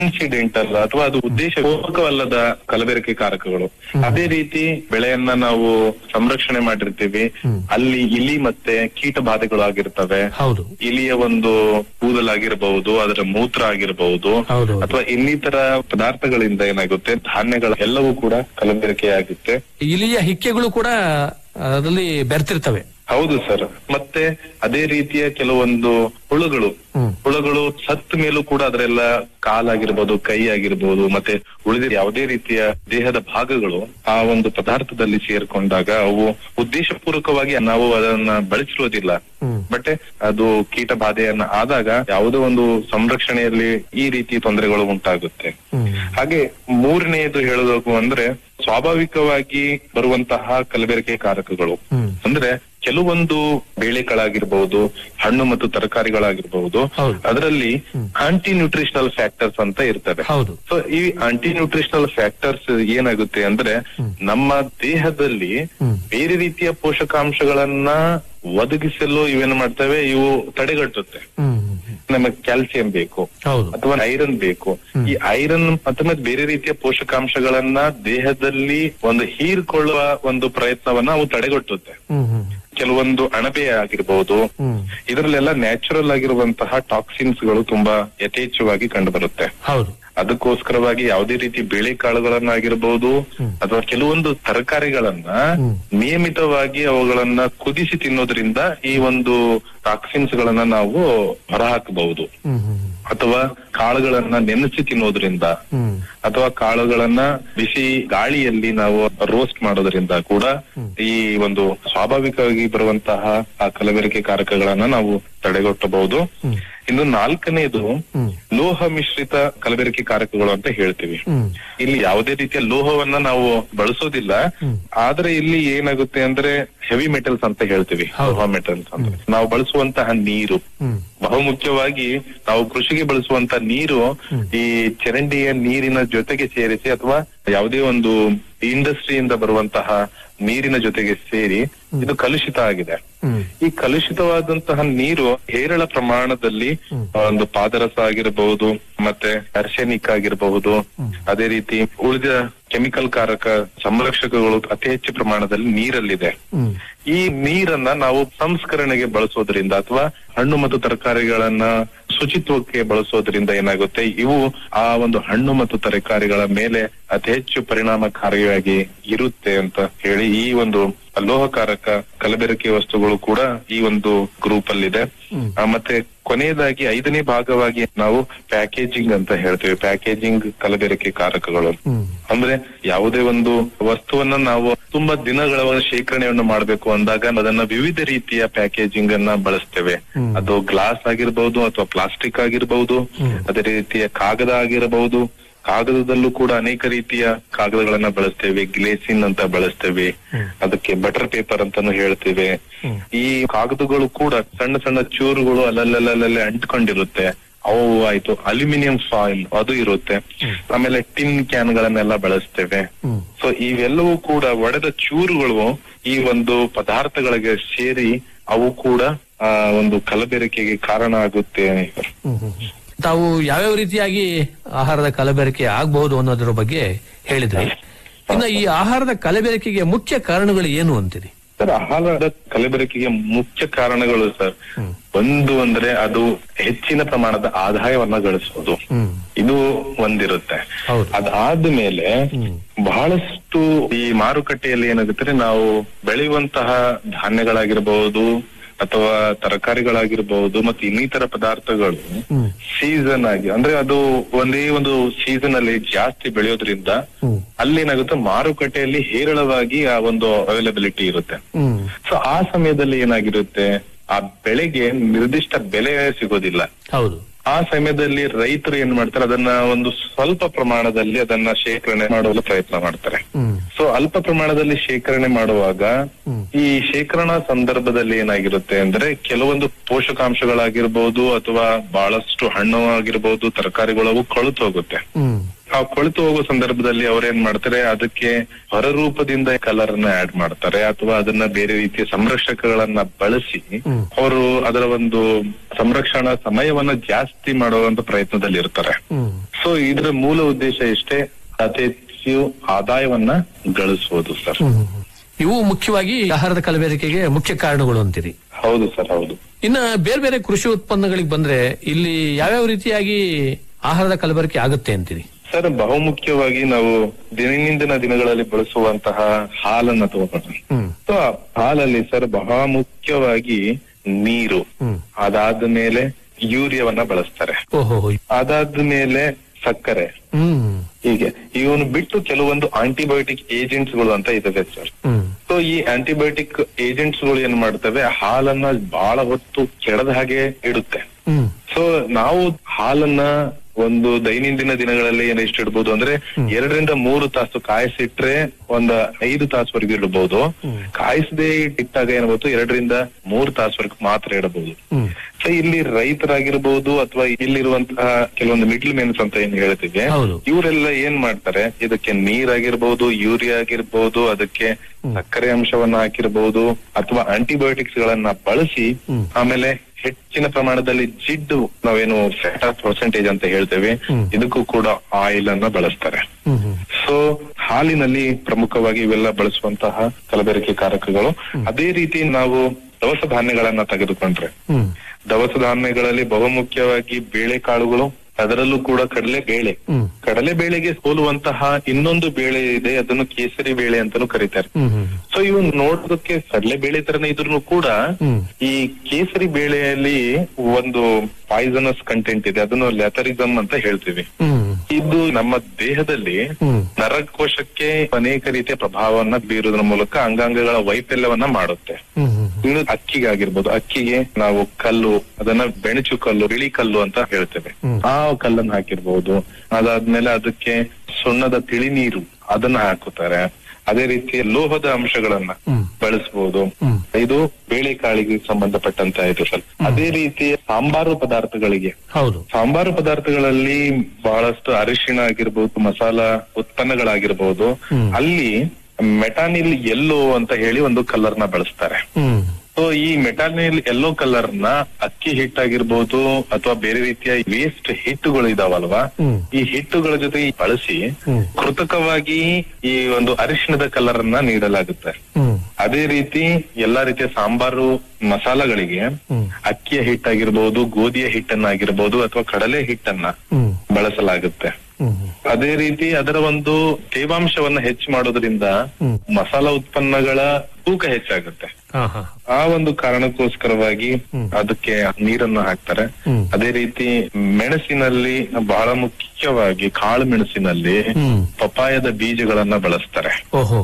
Incidental ಅಥವಾ ಅದು ಉದ್ದೇಶಪೂರ್ವಕವಲ್ಲದ ಕಲಬೆರಕೆ ಕಾರಕಗಳು. ಅದೇ ರೀತಿ ಬೆಳೆಯನ್ನ ನಾವು ಸಂರಕ್ಷಣೆ ಮಾಡಿರ್ತೀವಿ, ಅಲ್ಲಿ ಇಲಿ ಮತ್ತೆ ಕೀಟ ಬಾಧೆಗಳು ಆಗಿರ್ತವೆ. ಇಲಿಯ ಒಂದು ಕೂದಲಾಗಿರಬಹುದು, ಅದರ ಮೂತ್ರ ಆಗಿರಬಹುದು, ಅಥವಾ ಇನ್ನಿತರ ಪದಾರ್ಥಗಳಿಂದ ಏನಾಗುತ್ತೆ ಧಾನ್ಯಗಳ ಎಲ್ಲವೂ ಕೂಡ ಕಲಬೆರಕೆ ಆಗುತ್ತೆ. ಇಲಿಯ ಹಿಕ್ಕೆಗಳು ಕೂಡ ಅದರಲ್ಲಿ ಬೆರ್ತಿರ್ತವೆ. ಹೌದು ಸರ್. ಮತ್ತೆ ಅದೇ ರೀತಿಯ ಕೆಲವೊಂದು ಹುಳುಗಳು ಸತ್ತ ಮೇಲೂ ಕೂಡ ಅದರೆಲ್ಲ ಕಾಲಾಗಿರ್ಬೋದು, ಕೈ ಆಗಿರ್ಬೋದು, ಮತ್ತೆ ಉಳಿದ ಯಾವುದೇ ರೀತಿಯ ದೇಹದ ಭಾಗಗಳು ಆ ಒಂದು ಪದಾರ್ಥದಲ್ಲಿ ಸೇರ್ಕೊಂಡಾಗ ಅವು ಉದ್ದೇಶಪೂರ್ವಕವಾಗಿ ನಾವು ಅದನ್ನ ಬಳಸಿರೋದಿಲ್ಲ, ಬಟ್ ಅದು ಕೀಟ ಬಾಧೆಯನ್ನ ಆದಾಗ ಯಾವುದೋ ಒಂದು ಸಂರಕ್ಷಣೆಯಲ್ಲಿ ಈ ರೀತಿ ತೊಂದರೆಗಳು ಉಂಟಾಗುತ್ತೆ. ಹಾಗೆ ಮೂರನೆಯದು ಹೇಳೋದು ಅಂದ್ರೆ ಸ್ವಾಭಾವಿಕವಾಗಿ ಬರುವಂತಹ ಕಲಬೆರಕೆ ಕಾರಕಗಳು. ಅಂದ್ರೆ ಕೆಲವೊಂದು ಬೇಳೆಗಳಾಗಿರ್ಬಹುದು, ಹಣ್ಣು ಮತ್ತು ತರಕಾರಿಗಳಾಗಿರ್ಬಹುದು, ಅದರಲ್ಲಿ ಆಂಟಿ ನ್ಯೂಟ್ರಿಷನಲ್ ಫ್ಯಾಕ್ಟರ್ಸ್ ಅಂತ ಇರ್ತವೆ. ಸೊ ಈ ಆಂಟಿ ನ್ಯೂಟ್ರಿಷನಲ್ ಫ್ಯಾಕ್ಟರ್ಸ್ ಏನಾಗುತ್ತೆ ಅಂದ್ರೆ ನಮ್ಮ ದೇಹದಲ್ಲಿ ಬೇರೆ ರೀತಿಯ ಪೋಷಕಾಂಶಗಳನ್ನ ಒದಗಿಸಲು ಇವೇನು ಮಾಡ್ತವೆ, ಇವು ತಡೆಗಟ್ಟುತ್ತೆ. ನಮಗೆ ಕ್ಯಾಲ್ಸಿಯಂ ಬೇಕು ಅಥವಾ ಐರನ್ ಬೇಕು. ಈ ಐರನ್ ಅಥವಾ ಬೇರೆ ರೀತಿಯ ಪೋಷಕಾಂಶಗಳನ್ನ ದೇಹದಲ್ಲಿ ಒಂದು ಹೀರ್ಕೊಳ್ಳುವ ಒಂದು ಪ್ರಯತ್ನವನ್ನ ಅವು ತಡೆಗಟ್ಟುತ್ತೆ. ಕೆಲವೊಂದು ಅಣಬೆ ಆಗಿರ್ಬಹುದು, ಇದರಲ್ಲೆಲ್ಲ ನ್ಯಾಚುರಲ್ ಆಗಿರುವಂತಹ ಟಾಕ್ಸಿನ್ಸ್ ಗಳು ತುಂಬಾ ಯಥೇಚ್ಛವಾಗಿ ಕಂಡು ಬರುತ್ತೆ. ಅದಕ್ಕೋಸ್ಕರವಾಗಿ ಯಾವುದೇ ರೀತಿ ಬೇಳೆಕಾಳುಗಳನ್ನಾಗಿರ್ಬಹುದು ಅಥವಾ ಕೆಲವೊಂದು ತರಕಾರಿಗಳನ್ನ ನಿಯಮಿತವಾಗಿ ಅವುಗಳನ್ನ ಕುದಿಸಿ ತಿನ್ನೋದ್ರಿಂದ ಈ ಒಂದು ಟಾಕ್ಸಿನ್ಸ್ ಗಳನ್ನ ನಾವು ಹೊರಹಾಕಬಹುದು. ಅಥವಾ ಕಾಳುಗಳನ್ನ ನೆನೆಸಿ ತಿನ್ನೋದ್ರಿಂದ ಅಥವಾ ಕಾಳುಗಳನ್ನ ಬಿಸಿ ಗಾಳಿಯಲ್ಲಿ ನಾವು ರೋಸ್ಟ್ ಮಾಡೋದ್ರಿಂದ ಕೂಡ ಈ ಒಂದು ಸ್ವಾಭಾವಿಕವಾಗಿ ಬರುವಂತಹ ಆ ಕಲಬೆರಕೆ ಕಾರಕಗಳನ್ನ ನಾವು ತಡೆಗಟ್ಟಬಹುದು. ಇನ್ನು ನಾಲ್ಕನೇದು ಲೋಹ ಮಿಶ್ರಿತ ಕಲಬೆರಕೆ ಕಾರಕಗಳು ಅಂತ ಹೇಳ್ತೀವಿ. ಇಲ್ಲಿ ಯಾವುದೇ ರೀತಿಯ ಲೋಹವನ್ನ ನಾವು ಬಳಸೋದಿಲ್ಲ, ಆದ್ರೆ ಇಲ್ಲಿ ಏನಾಗುತ್ತೆ ಅಂದ್ರೆ ಹೆವಿ ಮೆಟಲ್ಸ್ ಅಂತ ಹೇಳ್ತೀವಿ. ಲೋಹ ಮೆಟಲ್ಸ್ ಅಂದ್ರೆ ನಾವು ಬಳಸುವಂತಹ ನೀರು, ಬಹುಮುಖ್ಯವಾಗಿ ನಾವು ಕೃಷಿಗೆ ಬಳಸುವಂತಹ ನೀರು ಈ ಚರಂಡಿಯ ನೀರಿನ ಜೊತೆಗೆ ಸೇರಿಸಿ ಅಥವಾ ಯಾವುದೇ ಒಂದು ಇಂಡಸ್ಟ್ರಿಯಿಂದ ಬರುವಂತಹ ನೀರಿನ ಜೊತೆಗೆ ಸೇರಿ ಇದು ಕಲುಷಿತ ಆಗಿದೆ. ಈ ಕಲುಷಿತವಾದಂತಹ ನೀರು ಹೇರಳ ಪ್ರಮಾಣದಲ್ಲಿ ಒಂದು ಪಾದರಸ ಆಗಿರಬಹುದು, ಮತ್ತೆ ಆರ್ಸೆನಿಕ್ ಆಗಿರಬಹುದು, ಅದೇ ರೀತಿ ಉಳಿದ ಕೆಮಿಕಲ್ ಕಾರಕ ಸಂರಕ್ಷಕಗಳು ಅತಿ ಹೆಚ್ಚು ಪ್ರಮಾಣದಲ್ಲಿ ನೀರಲ್ಲಿದೆ. ಈ ನೀರನ್ನ ನಾವು ಸಂಸ್ಕರಣೆಗೆ ಬಳಸೋದ್ರಿಂದ ಅಥವಾ ಹಣ್ಣು ಮತ್ತು ತರಕಾರಿಗಳನ್ನ ಶುಚಿತ್ವಕ್ಕೆ ಬಳಸೋದ್ರಿಂದ ಏನಾಗುತ್ತೆ, ಇವು ಆ ಒಂದು ಹಣ್ಣು ಮತ್ತು ತರಕಾರಿಗಳ ಮೇಲೆ ಅತಿ ಹೆಚ್ಚು ಪರಿಣಾಮಕಾರಿಯಾಗಿ ಇರುತ್ತೆ ಅಂತ ಹೇಳಿ ಈ ಒಂದು ಲೋಹಕಾರಕ ಕಲಬೆರಕೆ ವಸ್ತುಗಳು ಕೂಡ ಈ ಒಂದು ಗ್ರೂಪ್ ಅಲ್ಲಿದೆ. ಮತ್ತೆ ಕೊನೆಯದಾಗಿ 5ನೇ ಭಾಗವಾಗಿ ನಾವು ಪ್ಯಾಕೇಜಿಂಗ್ ಅಂತ ಹೇಳ್ತೇವೆ. ಪ್ಯಾಕೇಜಿಂಗ್ ಕಲಬೆರಕೆ ಕಾರಕಗಳು ಅಂದ್ರೆ ಯಾವುದೇ ಒಂದು ವಸ್ತುವನ್ನ ನಾವು ತುಂಬಾ ದಿನಗಳ ಶೇಖರಣೆಯನ್ನು ಮಾಡಬೇಕು ಅಂದಾಗ ಅದನ್ನ ವಿವಿಧ ರೀತಿಯ ಪ್ಯಾಕೇಜಿಂಗ್ ಅನ್ನ ಬಳಸ್ತೇವೆ. ಅದು ಗ್ಲಾಸ್ ಆಗಿರ್ಬಹುದು ಅಥವಾ ಪ್ಲಾಸ್ಟಿಕ್ ಆಗಿರ್ಬಹುದು, ಅದೇ ರೀತಿಯ ಕಾಗದ ಆಗಿರಬಹುದು. ಕಾಗದದಲ್ಲೂ ಕೂಡ ಅನೇಕ ರೀತಿಯ ಕಾಗದಗಳನ್ನ ಬಳಸ್ತೇವೆ. ಗ್ಲೇಸಿನ್ ಅಂತ ಬಳಸ್ತೇವೆ, ಅದಕ್ಕೆ ಬಟರ್ ಪೇಪರ್ ಅಂತಾನು ಹೇಳ್ತೇವೆ. ಈ ಕಾಗದಗಳು ಕೂಡ ಸಣ್ಣ ಸಣ್ಣ ಚೂರುಗಳು ಅಲ್ಲಲ್ಲೇ ಅಂಟ್ಕೊಂಡಿರುತ್ತೆ. ಅವು ಆಯ್ತು. ಅಲ್ಯೂಮಿನಿಯಂ ಫಾಯಿಲ್ ಅದು ಇರುತ್ತೆ. ಆಮೇಲೆ ಟಿನ್ ಕ್ಯಾನ್ ಗಳನ್ನೆಲ್ಲ ಬಳಸ್ತೇವೆ. ಸೊ ಇವೆಲ್ಲವೂ ಕೂಡ ಒಡೆದ ಚೂರುಗಳು ಈ ಒಂದು ಪದಾರ್ಥಗಳಿಗೆ ಸೇರಿ ಅವು ಕೂಡ ಒಂದು ಕಲಬೆರಕೆಗೆ ಕಾರಣ ಆಗುತ್ತೆ. ತಾವು ಯಾವ್ಯಾವ ರೀತಿಯಾಗಿ ಆಹಾರದ ಕಲಬೆರಕೆ ಆಗಬಹುದು ಅನ್ನೋದ್ರ ಬಗ್ಗೆ ಹೇಳಿದ್ರಿ. ಇನ್ನು ಈ ಆಹಾರದ ಕಲಬೆರಕೆಗೆ ಮುಖ್ಯ ಕಾರಣಗಳು ಏನು ಅಂತೀರಿ? ಸರ್, ಆಹಾರದ ಕಲಬೆರಕೆಗೆ ಮುಖ್ಯ ಕಾರಣಗಳು ಸರ್, ಒಂದು ಅಂದ್ರೆ ಅದು ಹೆಚ್ಚಿನ ಪ್ರಮಾಣದ ಆದಾಯವನ್ನ ಗಳಿಸೋದು, ಇದು ಒಂದಿರುತ್ತೆ. ಅದಾದ್ಮೇಲೆ ಬಹಳಷ್ಟು ಈ ಮಾರುಕಟ್ಟೆಯಲ್ಲಿ ಏನಾಗುತ್ತೆ, ನಾವು ಬೆಳೆಯುವಂತಹ ಧಾನ್ಯಗಳಾಗಿರ್ಬಹುದು ಅಥವಾ ತರಕಾರಿಗಳಾಗಿರ್ಬಹುದು ಮತ್ತು ಇನ್ನಿತರ ಪದಾರ್ಥಗಳು ಸೀಸನ್ ಆಗಿ ಅಂದ್ರೆ ಅದು ಒಂದೇ ಒಂದು ಸೀಸನ್ ಅಲ್ಲಿ ಜಾಸ್ತಿ ಬೆಳೆಯೋದ್ರಿಂದ ಅಲ್ಲೇನಾಗುತ್ತೆ, ಮಾರುಕಟ್ಟೆಯಲ್ಲಿ ಹೇರಳವಾಗಿ ಆ ಒಂದು ಅವೈಲಬಿಲಿಟಿ ಇರುತ್ತೆ. ಸೊ ಆ ಸಮಯದಲ್ಲಿ ಏನಾಗಿರುತ್ತೆ, ಆ ಬೆಳೆಗೆ ನಿರ್ದಿಷ್ಟ ಬೆಲೆ ಸಿಗೋದಿಲ್ಲ. ಆ ಸಮಯದಲ್ಲಿ ರೈತರು ಏನ್ ಮಾಡ್ತಾರೆ, ಅದನ್ನ ಒಂದು ಸ್ವಲ್ಪ ಪ್ರಮಾಣದಲ್ಲಿ ಅದನ್ನ ಶೇಖರಣೆ ಮಾಡಲು ಪ್ರಯತ್ನ ಮಾಡ್ತಾರೆ. ಸೊ ಅಲ್ಪ ಪ್ರಮಾಣದಲ್ಲಿ ಶೇಖರಣೆ ಮಾಡುವಾಗ ಈ ಶೇಖರಣಾ ಸಂದರ್ಭದಲ್ಲಿ ಏನಾಗಿರುತ್ತೆ ಅಂದ್ರೆ ಕೆಲವೊಂದು ಪೋಷಕಾಂಶಗಳಾಗಿರ್ಬಹುದು ಅಥವಾ ಬಹಳಷ್ಟು ಹಣ್ಣು ಆಗಿರ್ಬಹುದು, ತರಕಾರಿಗಳು ಅವು ಕೊಳೆತು ಹೋಗುತ್ತೆ. ಆ ಕೊಳೆತು ಹೋಗೋ ಸಂದರ್ಭದಲ್ಲಿ ಅವ್ರೇನ್ ಮಾಡ್ತಾರೆ, ಅದಕ್ಕೆ ಹೊರರೂಪದಿಂದ ಕಲರ್ ಅನ್ನ ಆಡ್ ಮಾಡ್ತಾರೆ ಅಥವಾ ಅದನ್ನ ಬೇರೆ ರೀತಿಯ ಸಂರಕ್ಷಕಗಳನ್ನ ಬಳಸಿ ಅವರು ಅದರ ಒಂದು ಸಂರಕ್ಷಣಾ ಸಮಯವನ್ನ ಜಾಸ್ತಿ ಮಾಡುವಂತ ಪ್ರಯತ್ನದಲ್ಲಿ ಇರ್ತಾರೆ. ಸೊ ಇದರ ಮೂಲ ಉದ್ದೇಶ ಇಷ್ಟೇ, ಅತಿ ಹೆಚ್ಚು ಆದಾಯವನ್ನ ಗಳಿಸುವುದು ಸರ್. ಇವು ಮುಖ್ಯವಾಗಿ ಆಹಾರದ ಕಲಬೆರಕೆಗೆ ಮುಖ್ಯ ಕಾರಣಗಳು ಅಂತೀರಿ. ಹೌದು ಸರ್, ಹೌದು. ಇನ್ನ ಬೇರೆ ಬೇರೆ ಕೃಷಿ ಉತ್ಪನ್ನಗಳಿಗೆ ಬಂದ್ರೆ ಇಲ್ಲಿ ಯಾವ್ಯಾವ ರೀತಿಯಾಗಿ ಆಹಾರದ ಕಲಬೆರಕೆ ಆಗುತ್ತೆ ಅಂತೀರಿ? ಸರ್, ಬಹುಮುಖ್ಯವಾಗಿ ನಾವು ದೈನಂದಿನ ದಿನಗಳಲ್ಲಿ ಬಳಸುವಂತಹ ಹಾಲನ್ನ ತಗೋಣ. ಸೊ ಹಾಲಲ್ಲಿ ಸರ್ ಬಹಳ ಮುಖ್ಯವಾಗಿ ನೀರು, ಅದಾದ ಮೇಲೆ ಯೂರಿಯಾವನ್ನ ಬಳಸ್ತಾರೆ, ಅದಾದ್ಮೇಲೆ ಸಕ್ಕರೆ, ಹೀಗೆ ಇವನು ಬಿಟ್ಟು ಕೆಲವೊಂದು ಆಂಟಿಬಯೋಟಿಕ್ ಏಜೆಂಟ್ಸ್ ಗಳು ಅಂತ ಇದಾವೆ ಸರ್. ಸೊ ಈ ಆಂಟಿಬಯೋಟಿಕ್ ಏಜೆಂಟ್ಸ್ ಗಳು ಏನ್ ಮಾಡ್ತವೆ, ಹಾಲನ್ನ ಬಹಳ ಹೊತ್ತು ಕೆಡದ ಹಾಗೆ ಇಡುತ್ತೆ. ಸೊ ನಾವು ಹಾಲನ್ನ ಒಂದು ದೈನಂದಿನ ದಿನಗಳಲ್ಲಿ ಎಷ್ಟು ಇಡ್ಬೋದು ಅಂದ್ರೆ 2-3 ತಾಸು ಕಾಯಿಸಿಟ್ರೆ 5 ತಾಸುವರೆಗೂ ಇಡಬಹುದು. ಕಾಯಿಸದೆ ಇಟ್ಟಾಗ ಏನ್ಬೋದು 2-3 ತಾಸುವರೆಗೂ ಮಾತ್ರ ಇಡಬಹುದು. ಸೊ ಇಲ್ಲಿ ರೈತರಾಗಿರ್ಬೋದು ಅಥವಾ ಇಲ್ಲಿರುವಂತಹ ಕೆಲವೊಂದು ಮಿಡ್ಲ್ ಮೆನ್ಸ್ ಅಂತ ಏನ್ ಹೇಳ್ತೀವಿ, ಇವರೆಲ್ಲ ಏನ್ ಮಾಡ್ತಾರೆ, ಇದಕ್ಕೆ ನೀರಾಗಿರ್ಬೋದು, ಯೂರಿಯಾ ಆಗಿರ್ಬೋದು, ಅದಕ್ಕೆ ಸಕ್ಕರೆ ಅಂಶವನ್ನ ಹಾಕಿರ್ಬೋದು ಅಥವಾ ಆಂಟಿಬಯೋಟಿಕ್ಸ್ ಗಳನ್ನ ಬಳಸಿ ಆಮೇಲೆ ಹೆಚ್ಚಿನ ಪ್ರಮಾಣದಲ್ಲಿ ಜಿಡ್ಡು, ನಾವೇನು ಫ್ಯಾಟ್ ಪರ್ಸೆಂಟೇಜ್ ಅಂತ ಹೇಳ್ತೇವೆ, ಇದಕ್ಕೂ ಕೂಡ ಆಯಿಲ್ ಅನ್ನ ಬಳಸ್ತಾರೆ. ಸೊ ಹಾಲಿನಲ್ಲಿ ಪ್ರಮುಖವಾಗಿ ಇವೆಲ್ಲ ಬಳಸುವಂತಹ ಕಲಬೆರಕೆ ಕಾರಕಗಳು. ಅದೇ ರೀತಿ ನಾವು ದವಸ ಧಾನ್ಯಗಳನ್ನ ತೆಗೆದುಕೊಂಡ್ರೆ, ದವಸ ಧಾನ್ಯಗಳಲ್ಲಿ ಬಹುಮುಖ್ಯವಾಗಿ ಬೇಳೆಕಾಳುಗಳು, ಅದರಲ್ಲೂ ಕೂಡ ಕಡಲೆ ಬೇಳೆಗೆ ಹೋಲುವಂತಹ ಇನ್ನೊಂದು ಬೇಳೆ ಇದೆ, ಅದನ್ನು ಕೇಸರಿ ಬೇಳೆ ಅಂತಾನೂ ಕರೀತಾರೆ. ಸೊ ಇವು ನೋಡೋದಕ್ಕೆ ಕಡಲೆ ಬೇಳೆ ತರನೇ ಇದ್ರೂ ಕೂಡ ಈ ಕೇಸರಿ ಬೇಳೆಯಲ್ಲಿ ಒಂದು ಪಾಯ್ಸನಸ್ ಕಂಟೆಂಟ್ ಇದೆ, ಅದನ್ನು ಲ್ಯಾಥರಿಸಮ್ ಅಂತ ಹೇಳ್ತೀವಿ. ಇದು ನಮ್ಮ ದೇಹದಲ್ಲಿ ನರಕೋಶಕ್ಕೆ ಅನೇಕ ರೀತಿಯ ಪ್ರಭಾವವನ್ನ ಬೀರುವುದರ ಮೂಲಕ ಅಂಗಾಂಗಗಳ ವೈಫಲ್ಯವನ್ನ ಮಾಡುತ್ತೆ. ಇನ್ನು ಅಕ್ಕಿಗಾಗಿರ್ಬೋದು, ಅಕ್ಕಿಗೆ ನಾವು ಕಲ್ಲು, ಅದನ್ನ ಬೆಣಚು ಕಲ್ಲು, ಬಿಳಿ ಕಲ್ಲು ಅಂತ ಹೇಳ್ತೇವೆ, ಆ ಕಲ್ಲನ್ನು ಹಾಕಿರ್ಬೋದು. ಅದಾದ್ಮೇಲೆ ಅದಕ್ಕೆ ಸುಣ್ಣದ ತಿಳಿ ನೀರು ಅದನ್ನ ಹಾಕುತ್ತಾರೆ. ಅದೇ ರೀತಿ ಲೋಹದ ಅಂಶಗಳನ್ನ ಬಳಸಬಹುದು. ಇದು ಬೇಳೆಕಾಳಿಗೆ ಸಂಬಂಧಪಟ್ಟಂತ ಇದು ಸರ್. ಅದೇ ರೀತಿ ಸಾಂಬಾರು ಪದಾರ್ಥಗಳಿಗೆ, ಸಾಂಬಾರು ಪದಾರ್ಥಗಳಲ್ಲಿ ಬಹಳಷ್ಟು ಅರಿಶಿಣ ಆಗಿರ್ಬೋದು, ಮಸಾಲಾ ಉತ್ಪನ್ನಗಳಾಗಿರ್ಬೋದು, ಅಲ್ಲಿ ಮೆಟಾನಿಲ್ ಯೆಲ್ಲೋ ಅಂತ ಹೇಳಿ ಒಂದು ಕಲರ್ ನ ಬಳಸ್ತಾರೆ. ಸೊ ಈ ಮೆಟಾನಿಲ್ ಯೆಲ್ಲೋ ಕಲರ್ ನ ಅಕ್ಕಿ ಹಿಟ್ಟಾಗಿರ್ಬೋದು ಅಥವಾ ಬೇರೆ ರೀತಿಯ ವೇಸ್ಟ್ ಹಿಟ್ಟುಗಳು ಇದಾವಲ್ವಾ, ಈ ಹಿಟ್ಟುಗಳ ಜೊತೆ ಬಳಸಿ ಕೃತಕವಾಗಿ ಈ ಒಂದು ಅರಿಶಿಣದ ಕಲರ್ ಅನ್ನ ನೀಡಲಾಗುತ್ತೆ. ಅದೇ ರೀತಿ ಎಲ್ಲಾ ರೀತಿಯ ಸಾಂಬಾರು ಮಸಾಲಗಳಿಗೆ ಅಕ್ಕಿಯ ಹಿಟ್ಟಾಗಿರ್ಬೋದು, ಗೋಧಿಯ ಹಿಟ್ಟನ್ನಾಗಿರ್ಬೋದು ಅಥವಾ ಕಡಲೆ ಹಿಟ್ಟನ್ನ ಬಳಸಲಾಗುತ್ತೆ. ಅದೇ ರೀತಿ ಅದರ ಒಂದು ತೇವಾಂಶವನ್ನ ಹೆಚ್ಚು ಮಾಡೋದ್ರಿಂದ ಮಸಾಲಾ ಉತ್ಪನ್ನಗಳ ತೂಕ ಹೆಚ್ಚಾಗುತ್ತೆ. ಆ ಒಂದು ಕಾರಣಕ್ಕೋಸ್ಕರವಾಗಿ ಅದಕ್ಕೆ ನೀರನ್ನು ಹಾಕ್ತಾರೆ. ಅದೇ ರೀತಿ ಮೆಣಸಿನಲ್ಲಿ ಬಹಳ ಮುಖ್ಯವಾಗಿ ಕಾಳು ಮೆಣಸಿನಲ್ಲಿ ಪಪಾಯದ ಬೀಜಗಳನ್ನ ಬಳಸ್ತಾರೆ.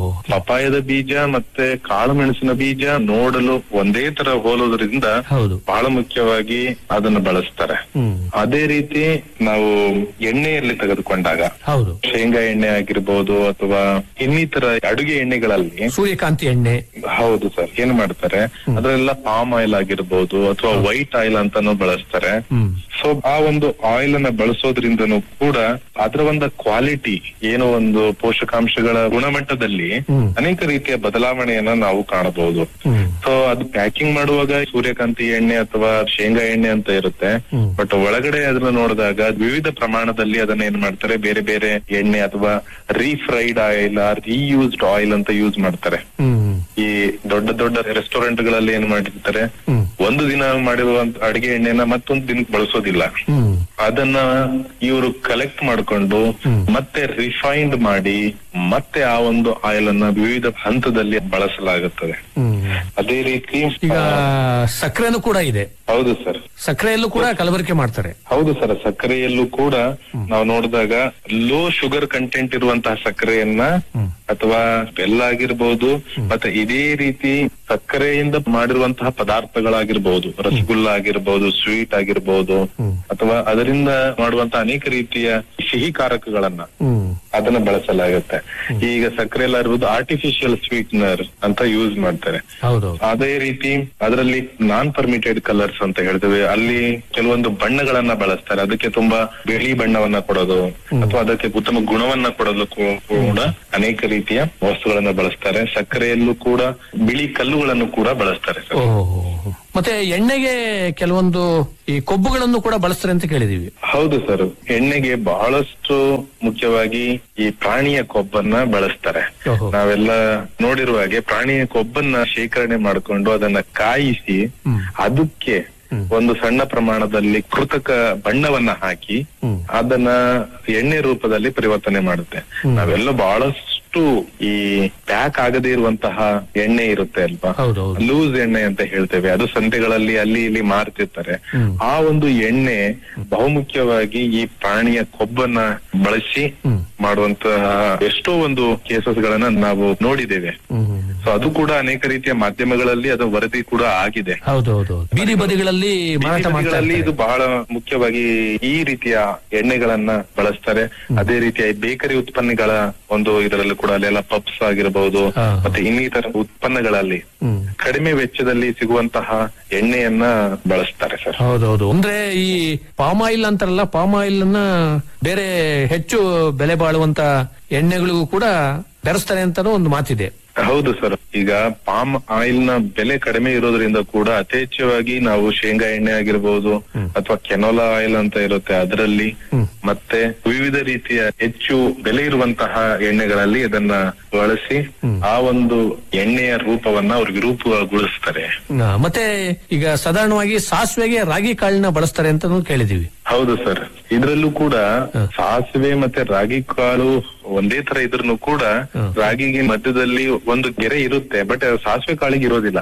ಪಪಾಯದ ಬೀಜ ಮತ್ತೆ ಕಾಳು ಮೆಣಸಿನ ಬೀಜ ನೋಡಲು ಒಂದೇ ತರ ಹೋಲೋದ್ರಿಂದ ಬಹಳ ಮುಖ್ಯವಾಗಿ ಅದನ್ನು ಬಳಸ್ತಾರೆ. ಅದೇ ರೀತಿ ನಾವು ಎಣ್ಣೆಯಲ್ಲಿ ತೆಗೆದುಕೊಂಡಾಗ ಶೇಂಗಾ ಎಣ್ಣೆ ಆಗಿರ್ಬೋದು ಅಥವಾ ಇನ್ನಿತರ ಅಡುಗೆ ಎಣ್ಣೆಗಳಲ್ಲಿ ಸೂರ್ಯಕಾಂತಿ ಎಣ್ಣೆ, ಹೌದು ಸರ್, ಏನ್ ಮಾಡ್ತಾರೆ, ಅದರೆಲ್ಲ ಪಾಮ್ ಆಯಿಲ್ ಆಗಿರ್ಬೋದು ಅಥವಾ ವೈಟ್ ಆಯಿಲ್ ಅಂತಾನು ಬಳಸ್ತಾರೆ. ಸೊ ಆ ಒಂದು ಆಯಿಲ್ ಅನ್ನ ಬಳಸೋದ್ರಿಂದನೂ ಕೂಡ ಅದರ ಒಂದು ಕ್ವಾಲಿಟಿ, ಏನೋ ಒಂದು ಪೋಷಕಾಂಶಗಳ ಗುಣಮಟ್ಟದಲ್ಲಿ ಅನೇಕ ರೀತಿಯ ಬದಲಾವಣೆಯನ್ನ ನಾವು ಕಾಣಬಹುದು. ಸೊ ಅದು ಪ್ಯಾಕಿಂಗ್ ಮಾಡುವಾಗ ಸೂರ್ಯಕಾಂತಿ ಎಣ್ಣೆ ಅಥವಾ ಶೇಂಗಾ ಎಣ್ಣೆ ಅಂತ ಇರುತ್ತೆ, ಬಟ್ ಒಳಗಡೆ ಅದನ್ನ ನೋಡಿದಾಗ ವಿವಿಧ ಪ್ರಮಾಣದಲ್ಲಿ ಅದನ್ನ ಏನ್ ಮಾಡ್ತಾರೆ, ಬೇರೆ ಬೇರೆ ಎಣ್ಣೆ ಅಥವಾ ರೀಫ್ರೈಡ್ ಆಯಿಲ್, ರೀಯೂಸ್ಡ್ ಆಯಿಲ್ ಅಂತ ಯೂಸ್ ಮಾಡ್ತಾರೆ. ಈ ದೊಡ್ಡ ದೊಡ್ಡ ರೆಸ್ಟೋರೆಂಟ್ ಗಳಲ್ಲಿ ಏನ್ ಮಾಡಿರ್ತಾರೆ, ಒಂದು ದಿನ ಮಾಡಿರುವಂತ ಅಡಿಗೆ ಎಣ್ಣೆನ ಮತ್ತೊಂದು ದಿನಕ್ಕೆ ಬಳಸೋದಿಲ್ಲ. ಅದನ್ನ ಇವರು ಕಲೆಕ್ಟ್ ಮಾಡ್ಕೊಂಡು ಮತ್ತೆ ರಿಫೈನ್ಡ್ ಮಾಡಿ ಮತ್ತೆ ಆ ಒಂದು ಆಯಿಲ್ ಅನ್ನ ವಿವಿಧ ಹಂತದಲ್ಲಿ ಬಳಸಲಾಗುತ್ತದೆ. ಅದೇ ರೀತಿ ಈಗ ಸಕ್ಕರೆನೂ ಕೂಡ ಇದೆ. ಹೌದು ಸರ್, ಸಕ್ಕರೆಯಲ್ಲೂ ಕೂಡ ಕಲಬೆರಕೆ ಮಾಡ್ತಾರೆ. ಹೌದು ಸರ್, ಸಕ್ಕರೆಯಲ್ಲೂ ಕೂಡ ನಾವು ನೋಡಿದಾಗ ಲೋ ಶುಗರ್ ಕಂಟೆಂಟ್ ಇರುವಂತಹ ಸಕ್ಕರೆಯನ್ನ ಅಥವಾ ಬೆಲ್ಲ ಆಗಿರ್ಬೋದು, ಮತ್ತೆ ಇದೇ ರೀತಿ ಸಕ್ಕರೆಯಿಂದ ಮಾಡಿರುವಂತಹ ಪದಾರ್ಥಗಳಾಗಿರ್ಬಹುದು, ರಸಗುಲ್ಲ ಆಗಿರ್ಬಹುದು, ಸ್ವೀಟ್ ಆಗಿರ್ಬಹುದು, ಅಥವಾ ಅದರಿಂದ ಮಾಡುವಂತಹ ಅನೇಕ ರೀತಿಯ ಸಿಹಿ ಕಾರಕಗಳನ್ನ ಅದನ್ನ ಬಳಸಲಾಗುತ್ತೆ. ಈಗ ಸಕ್ಕರೆ ಎಲ್ಲ ಇರ್ಬೋದು, ಆರ್ಟಿಫಿಷಿಯಲ್ ಸ್ವೀಟ್ನರ್ ಅಂತ ಯೂಸ್ ಮಾಡ್ತಾರೆ. ಅದೇ ರೀತಿ ಅದರಲ್ಲಿ ನಾನ್ ಪರ್ಮಿಟೆಡ್ ಕಲರ್ಸ್ ಅಂತ ಹೇಳ್ತೇವೆ, ಅಲ್ಲಿ ಕೆಲವೊಂದು ಬಣ್ಣಗಳನ್ನ ಬಳಸ್ತಾರೆ. ಅದಕ್ಕೆ ತುಂಬಾ ಬಿಳಿ ಬಣ್ಣವನ್ನ ಕೊಡೋದು ಅಥವಾ ಅದಕ್ಕೆ ಉತ್ತಮ ಗುಣವನ್ನ ಕೊಡಲು ಕೂಡ ಅನೇಕ ರೀತಿಯ ವಸ್ತುಗಳನ್ನ ಬಳಸ್ತಾರೆ. ಸಕ್ಕರೆಯಲ್ಲೂ ಕೂಡ ಬಿಳಿ ಕಲ್ಲುಗಳನ್ನು ಕೂಡ ಬಳಸ್ತಾರೆ ಸರ್. ಮತ್ತೆ ಎಣ್ಣೆಗೆ ಕೆಲವೊಂದು ಈ ಕೊಬ್ಬುಗಳನ್ನು ಕೂಡ ಬಳಸ್ತಾರೆ ಅಂತ ಕೇಳಿದೀವಿ. ಹೌದು ಸರ್, ಎಣ್ಣೆಗೆ ಬಹಳಷ್ಟು ಮುಖ್ಯವಾಗಿ ಈ ಪ್ರಾಣಿಯ ಕೊಬ್ಬನ್ನ ಬಳಸ್ತಾರೆ. ನಾವೆಲ್ಲ ನೋಡಿರುವ ಹಾಗೆ ಪ್ರಾಣಿಯ ಕೊಬ್ಬನ್ನ ಶೇಖರಣೆ ಮಾಡಿಕೊಂಡು ಅದನ್ನ ಕಾಯಿಸಿ ಅದಕ್ಕೆ ಒಂದು ಸಣ್ಣ ಪ್ರಮಾಣದಲ್ಲಿ ಕೃತಕ ಬಣ್ಣವನ್ನ ಹಾಕಿ ಅದನ್ನ ಎಣ್ಣೆ ರೂಪದಲ್ಲಿ ಪರಿವರ್ತನೆ ಮಾಡುತ್ತೆ. ನಾವೆಲ್ಲ ಬಹಳಷ್ಟು ಈ ಪ್ಯಾಕ್ ಆಗದೇ ಇರುವಂತಹ ಎಣ್ಣೆ ಇರುತ್ತೆ ಅಲ್ವಾ, ಲೂಸ್ ಎಣ್ಣೆ ಅಂತ ಹೇಳ್ತೇವೆ, ಅದು ಸಂತೆಗಳಲ್ಲಿ ಅಲ್ಲಿ ಇಲ್ಲಿ ಮಾರ್ತಿರ್ತಾರೆ. ಆ ಒಂದು ಎಣ್ಣೆ ಬಹುಮುಖ್ಯವಾಗಿ ಈ ಪ್ರಾಣಿಯ ಕೊಬ್ಬನ್ನ ಬಳಸಿ ಮಾಡುವಂತಹ ಎಷ್ಟೋ ಒಂದು ಕೇಸಸ್ ಗಳನ್ನ ನಾವು ನೋಡಿದ್ದೇವೆ. ಸೊ ಅದು ಕೂಡ ಅನೇಕ ರೀತಿಯ ಮಾಧ್ಯಮಗಳಲ್ಲಿ ಅದು ವರದಿ ಕೂಡ ಆಗಿದೆ. ಬೀದಿ ಬದಿಗಳಲ್ಲಿ ಇದು ಬಹಳ ಮುಖ್ಯವಾಗಿ ಈ ರೀತಿಯ ಎಣ್ಣೆಗಳನ್ನ ಬಳಸ್ತಾರೆ. ಅದೇ ರೀತಿಯ ಬೇಕರಿ ಉತ್ಪನ್ನಗಳ ಒಂದು ಇದರಲ್ಲೂ ಕೂಡ ಅಲ್ಲೆಲ್ಲ ಪಪ್ಸ್ ಆಗಿರಬಹುದು ಮತ್ತೆ ಇನ್ನಿತರ ಉತ್ಪನ್ನಗಳಲ್ಲಿ ಕಡಿಮೆ ವೆಚ್ಚದಲ್ಲಿ ಸಿಗುವಂತಹ ಎಣ್ಣೆಯನ್ನ ಬಳಸ್ತಾರೆ ಸರ್. ಹೌದೌದು. ಅಂದ್ರೆ ಈ ಪಾಮ್ ಆಯಿಲ್ ಅಂತಾರಲ್ಲ, ಪಾಮ್ ಆಯಿಲ್ ಅನ್ನ ಬೇರೆ ಹೆಚ್ಚು ಬೆಲೆ ಬಾಳುವಂತ ಎಣ್ಣೆಗಳಿಗೂ ಕೂಡ ಬೆರೆಸ್ತಾರೆ ಅಂತಾನೂ ಒಂದು ಮಾತಿದೆ. ಹೌದು ಸರ್, ಈಗ ಪಾಮ್ ಆಯಿಲ್ ನ ಬೆಲೆ ಕಡಿಮೆ ಇರೋದ್ರಿಂದ ಕೂಡ ಯಥೇಚ್ಛವಾಗಿ ನಾವು ಶೇಂಗಾ ಎಣ್ಣೆ ಆಗಿರ್ಬೋದು ಅಥವಾ ಕೆನೋಲಾ ಆಯಿಲ್ ಅಂತ ಇರುತ್ತೆ ಅದರಲ್ಲಿ ಮತ್ತೆ ವಿವಿಧ ರೀತಿಯ ಹೆಚ್ಚು ಬೆಲೆ ಇರುವಂತಹ ಎಣ್ಣೆಗಳಲ್ಲಿ ಇದನ್ನ ಬಳಸಿ ಆ ಒಂದು ಎಣ್ಣೆಯ ರೂಪವನ್ನ ಅವ್ರು ವಿರೂಪಗೊಳಿಸ್ತಾರೆ. ಮತ್ತೆ ಈಗ ಸಾಧಾರಣವಾಗಿ ಸಾಸಿವೆಗೆ ರಾಗಿ ಕಾಳಿನ ಬಳಸ್ತಾರೆ ಅಂತ ಕೇಳಿದೀವಿ. ಹೌದು ಸರ್, ಇದ್ರಲ್ಲೂ ಕೂಡ ಸಾಸಿವೆ ಮತ್ತೆ ರಾಗಿ ಕಾಳು ಒಂದೇ ತರ ಇದ್ರೂ ಕೂಡ ರಾಗಿಗೆ ಮಧ್ಯದಲ್ಲಿ ಒಂದು ಗೆರೆ ಇರುತ್ತೆ, ಬಟ್ ಸಾಸಿವೆ ಕಾಳಿಗೆ ಇರೋದಿಲ್ಲ,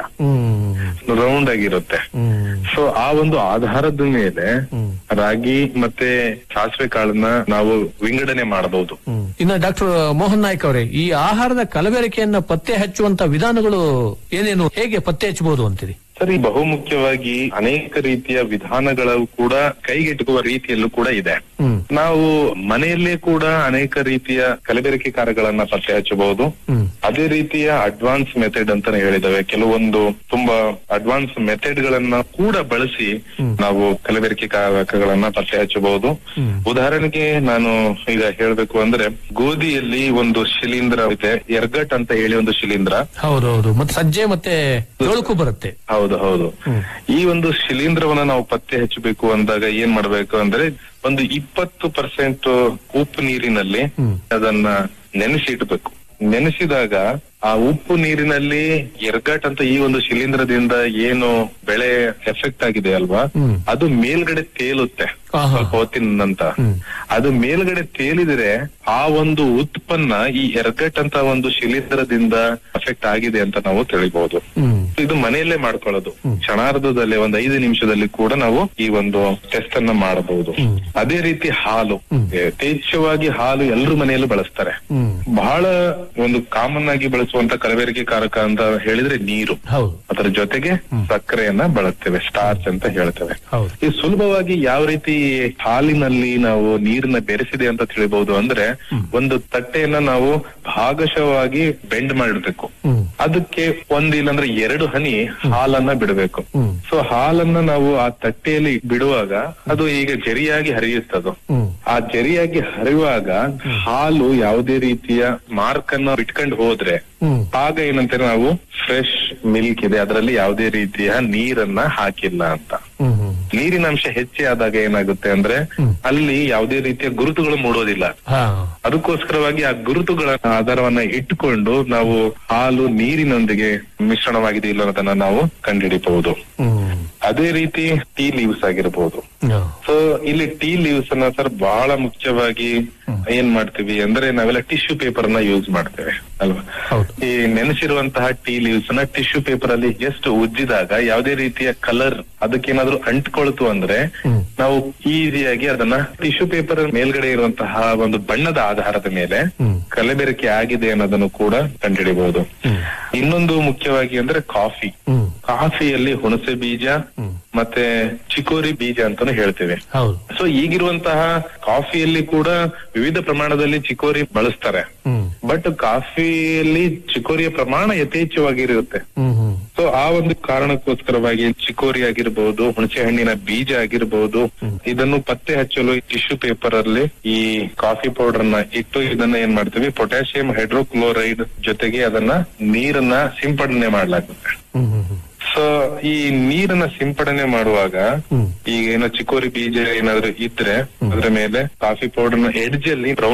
ರೌಂಡ್ ಆಗಿರುತ್ತೆ. ಸೊ ಆ ಒಂದು ಆಧಾರದ ಮೇಲೆ ರಾಗಿ ಮತ್ತೆ ಸಾಸಿವೆ ಕಾಳನ್ನ ನಾವು ವಿಂಗಡಣೆ ಮಾಡಬಹುದು. ಇನ್ನು ಡಾಕ್ಟರ್ ಮೋಹನ್ ನಾಯ್ಕ್ ಅವರೇ, ಈ ಆಹಾರದ ಕಲಬೆರಕೆಯನ್ನ ಪತ್ತೆ ಹಚ್ಚುವಂತ ವಿಧಾನಗಳು ಏನೇನು, ಹೇಗೆ ಪತ್ತೆ ಹಚ್ಚಬಹುದು ಅಂತೀರಿ? ಸರಿ, ಬಹುಮುಖ್ಯವಾಗಿ ಅನೇಕ ರೀತಿಯ ವಿಧಾನಗಳು ಕೂಡ ಕೈಗೆಟುಕುವ ರೀತಿಯಲ್ಲೂ ಕೂಡ ಇದೆ. ನಾವು ಮನೆಯಲ್ಲೇ ಕೂಡ ಅನೇಕ ರೀತಿಯ ಕಲಬೆರಕೆಕಾರಗಳನ್ನ ಪತ್ತೆ ಹಚ್ಚಬಹುದು. ಅದೇ ರೀತಿಯ ಅಡ್ವಾನ್ಸ್ ಮೆಥಡ್ ಅಂತಾನೆ ಹೇಳಿದಾವೆ, ಕೆಲವೊಂದು ತುಂಬಾ ಅಡ್ವಾನ್ಸ್ ಮೆಥಡ್ ಗಳನ್ನ ಕೂಡ ಬಳಸಿ ನಾವು ಕಲಬೆರಕೆಕಾರಕಗಳನ್ನ ಪತ್ತೆ ಹಚ್ಚಬಹುದು. ಉದಾಹರಣೆಗೆ ನಾನು ಈಗ ಹೇಳ್ಬೇಕು ಅಂದ್ರೆ, ಗೋಧಿಯಲ್ಲಿ ಒಂದು ಶಿಲೀಂಧ್ರ ಇದೆ, ಎರ್ಗಟ್ ಅಂತ ಹೇಳಿ ಒಂದು ಶಿಲೀಂಧ್ರ. ಹೌದೌದು, ಮತ್ತೆ ಸಜ್ಜೆ ಮತ್ತೆ ಜೋಳಕ್ಕೂ ಬರುತ್ತೆ. ಹೌದು. ಈ ಒಂದು ಶಿಲೀಂಧ್ರವನ್ನ ನಾವು ಪತ್ತೆ ಹಚ್ಚಬೇಕು ಅಂದಾಗ ಏನ್ ಮಾಡ್ಬೇಕು ಅಂದ್ರೆ, ಒಂದು 20% ಉಪ್ಪು ನೀರಿನಲ್ಲಿ ಅದನ್ನ ನೆನೆಸಿ ಇಡಬೇಕು. ನೆನೆಸಿದಾಗ ಆ ಉಪ್ಪು ನೀರಿನಲ್ಲಿ ಎರ್ಗಟ್ ಅಂತ ಈ ಒಂದು ಶಿಲೀಂಧ್ರದಿಂದ ಏನು ಬೆಳೆ ಎಫೆಕ್ಟ್ ಆಗಿದೆ ಅಲ್ವಾ, ಅದು ಮೇಲ್ಗಡೆ ತೇಲುತ್ತೆ ಸ್ವಲ್ಪ ಹೊತ್ತಿನ ನಂತರ. ಅದು ಮೇಲ್ಗಡೆ ತೇಲಿದ್ರೆ ಆ ಒಂದು ಉತ್ಪನ್ನ ಈ ಎರ್ಗಟ್ ಅಂತ ಒಂದು ಶಿಲೀಂಧ್ರದಿಂದ ಎಫೆಕ್ಟ್ ಆಗಿದೆ ಅಂತ ನಾವು ತಿಳಿಬಹುದು. ಇದು ಮನೆಯಲ್ಲೇ ಮಾಡ್ಕೊಳ್ಳೋದು, ಕ್ಷಣಾರ್ಧದಲ್ಲಿ ಒಂದು 5 ನಿಮಿಷದಲ್ಲಿ ಕೂಡ ನಾವು ಈ ಒಂದು ಟೆಸ್ಟ್ ಅನ್ನ ಮಾಡಬಹುದು. ಅದೇ ರೀತಿ ಹಾಲು, ಯಥೇಚ್ಛವಾಗಿ ಹಾಲು ಎಲ್ಲರೂ ಮನೆಯಲ್ಲೂ ಬಳಸ್ತಾರೆ. ಬಹಳ ಒಂದು ಕಾಮನ್ ಆಗಿ ಬಳಸುವಂತ ಕಲಬೆರಕೆಕಾರಕ ಅಂತ ಹೇಳಿದ್ರೆ ನೀರು, ಅದರ ಜೊತೆಗೆ ಸಕ್ಕರೆಯನ್ನ ಬಳಸ್ತೇವೆ, ಸ್ಟಾರ್ಚ್ ಅಂತ ಹೇಳ್ತೇವೆ. ಈ ಸುಲಭವಾಗಿ ಯಾವ ರೀತಿ ಹಾಲಿನಲ್ಲಿ ನಾವು ನೀರನ್ನ ಬೆರೆಸಿದೆ ಅಂತ ತಿಳಿಬಹುದು ಅಂದ್ರೆ, ಒಂದು ತಟ್ಟೆಯನ್ನ ನಾವು ಭಾಗಶಃವಾಗಿ ಬೆಂಡ್ ಮಾಡಿಡ್ಬೇಕು, ಅದಕ್ಕೆ ಇಲ್ಲಾಂದ್ರೆ 2 ಹನಿ ಹಾಲನ್ನ ಬಿಡಬೇಕು. ಸೊ ಹಾಲನ್ನ ನಾವು ಆ ತಟ್ಟೆಯಲ್ಲಿ ಬಿಡುವಾಗ ಅದು ಈಗ ಜರಿಯಾಗಿ ಹರಿಯುತ್ತದು. ಆ ಜರಿಯಾಗಿ ಹರಿಯುವಾಗ ಹಾಲು ಯಾವುದೇ ರೀತಿಯ ಮಾರ್ಕ್ ಅನ್ನ ಬಿಟ್ಕೊಂಡು ಹೋದ್ರೆ ಆಗ ಏನಂತ ನಾವು ಫ್ರೆಶ್ ಮಿಲ್ಕ್ ಇದೆ, ಅದರಲ್ಲಿ ಯಾವುದೇ ರೀತಿಯ ನೀರನ್ನ ಹಾಕಿಲ್ಲ ಅಂತ. ನೀರಿನ ಅಂಶ ಹೆಚ್ಚೆ ಆದಾಗ ಏನಾಗುತ್ತೆ ಅಂದ್ರೆ, ಅಲ್ಲಿ ಯಾವುದೇ ರೀತಿಯ ಗುರುತುಗಳು ಮೂಡೋದಿಲ್ಲ. ಅದಕ್ಕೋಸ್ಕರವಾಗಿ ಆ ಗುರುತುಗಳ ಆಧಾರವನ್ನ ಇಟ್ಟುಕೊಂಡು ನಾವು ಹಾಲು ನೀರಿನೊಂದಿಗೆ ಮಿಶ್ರಣವಾಗಿದೆ ಇಲ್ಲ ಅನ್ನೋದನ್ನ ನಾವು ಕಂಡುಹಿಡಿಬಹುದು. ಅದೇ ರೀತಿ ಟೀ ಲೀವ್ಸ್ ಆಗಿರಬಹುದು. ಸೊ ಇಲ್ಲಿ ಟೀ ಲೀವ್ಸ್ ಅನ್ನ ಸರ್ ಬಹಳ ಮುಖ್ಯವಾಗಿ ಏನ್ ಮಾಡ್ತೀವಿ ಅಂದ್ರೆ, ನಾವೆಲ್ಲ ಟಿಶ್ಯೂ ಪೇಪರ್ ನ ಯೂಸ್ ಮಾಡ್ತೇವೆ ಅಲ್ವಾ. ಹೌದು. ಈ ನೆನೆಸಿರುವಂತಹ ಟೀ ಲೀವ್ಸ್ ನ ಟಿಶ್ಯೂ ಪೇಪರ್ ಅಲ್ಲಿ ಜಸ್ಟ್ ಉಜ್ಜಿದಾಗ ಯಾವುದೇ ರೀತಿಯ ಕಲರ್ ಅದಕ್ಕೇನಾದ್ರೂ ಅಂಟ್ಕೊಳ್ತು ಅಂದ್ರೆ ನಾವು ಈಸಿಯಾಗಿ ಅದನ್ನ ಟಿಶ್ಯೂ ಪೇಪರ್ ಮೇಲ್ಗಡೆ ಇರುವಂತಹ ಒಂದು ಬಣ್ಣದ ಆಧಾರದ ಮೇಲೆ ಕಲಬೆರಕೆ ಆಗಿದೆ ಅನ್ನೋದನ್ನು ಕೂಡ ಕಂಡುಹಿಡಿಬಹುದು. ಇನ್ನೊಂದು ಮುಖ್ಯವಾಗಿ ಅಂದ್ರೆ ಕಾಫಿಯಲ್ಲಿ ಹುಣಸೆ ಬೀಜ ಮತ್ತೆ ಚಿಕೋರಿ ಬೀಜ ಅಂತಾನು ಹೇಳ್ತೇವೆ. ಸೊ ಈಗಿರುವಂತಹ ಕಾಫಿಯಲ್ಲಿ ಕೂಡ ವಿವಿಧ ಪ್ರಮಾಣದಲ್ಲಿ ಚಿಕೋರಿ ಬಳಸ್ತಾರೆ, ಬಟ್ ಕಾಫಿಯಲ್ಲಿ ಚಿಕೋರಿಯ ಪ್ರಮಾಣ ಯಥೇಚ್ಛವಾಗಿರುತ್ತೆ. ಸೊ ಆ ಒಂದು ಕಾರಣಕ್ಕೋಸ್ಕರವಾಗಿ ಚಿಕೋರಿ ಆಗಿರ್ಬಹುದು, ಹುಣಸೆ ಹಣ್ಣಿನ ಬೀಜ ಆಗಿರ್ಬಹುದು, ಇದನ್ನು ಪತ್ತೆ ಹಚ್ಚಲು ಟಿಶ್ಯೂ ಪೇಪರ್ ಅಲ್ಲಿ ಈ ಕಾಫಿ ಪೌಡರ್ ನ ಇಟ್ಟು ಇದನ್ನ ಏನ್ ಮಾಡ್ತೀವಿ, ಪೊಟ್ಯಾಷಿಯಂ ಹೈಡ್ರೋಕ್ಲೋರೈಡ್ ಜೊತೆಗೆ ಅದನ್ನ ನೀರನ್ನ ಸಿಂಪಡಣೆ ಮಾಡ್ಲಾಗುತ್ತೆ. ಸೊ ಈ ನೀರನ್ನ ಸಿಂಪಡಣೆ ಮಾಡುವಾಗ ಈಗ ಏನೋ ಚಿಕೋರಿ ಬೀಜ ಏನಾದ್ರು ಇದ್ರೆ ಅದ್ರ ಮೇಲೆ ಕಾಫಿ ಪೌಡರ್ ನ ಎಡ್ಜ್ ಅಲ್ಲಿ